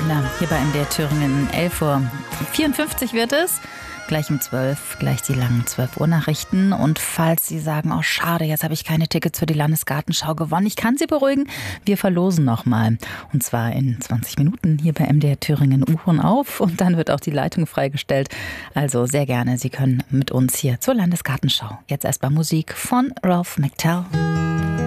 Kalender. Hier bei MDR Thüringen 11:54 Uhr wird es. Gleich um 12, gleich die langen 12 Uhr Nachrichten. Und falls Sie sagen, oh schade, jetzt habe ich keine Tickets für die Landesgartenschau gewonnen, ich kann Sie beruhigen, wir verlosen nochmal. Und zwar in 20 Minuten hier bei MDR Thüringen Uhren auf und dann wird auch die Leitung freigestellt. Also sehr gerne, Sie können mit uns hier zur Landesgartenschau. Jetzt erstmal Musik von Ralph McTell.